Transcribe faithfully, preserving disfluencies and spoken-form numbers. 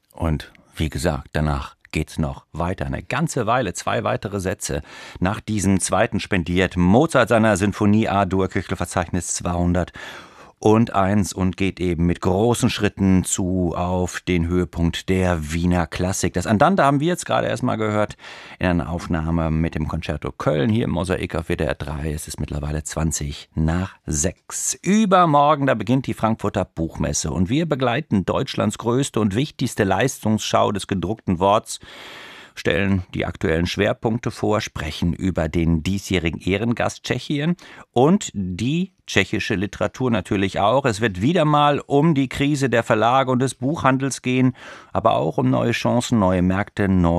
Und wie gesagt, danach geht's noch weiter. Eine ganze Weile, zwei weitere Sätze. Nach diesem zweiten spendiert Mozart seiner Sinfonie A-Dur Köchel-Verzeichnis zweihundert und eins und geht eben mit großen Schritten zu auf den Höhepunkt der Wiener Klassik. Das Andante haben wir jetzt gerade erstmal gehört in einer Aufnahme mit dem Concerto Köln hier im Mosaik auf W D R drei. Es ist mittlerweile zwanzig nach sechs. Übermorgen, da beginnt die Frankfurter Buchmesse und wir begleiten Deutschlands größte und wichtigste Leistungsschau des gedruckten Worts, stellen die aktuellen Schwerpunkte vor, sprechen über den diesjährigen Ehrengast Tschechien und die tschechische Literatur natürlich auch. Es wird wieder mal um die Krise der Verlage und des Buchhandels gehen, aber auch um neue Chancen, neue Märkte, neue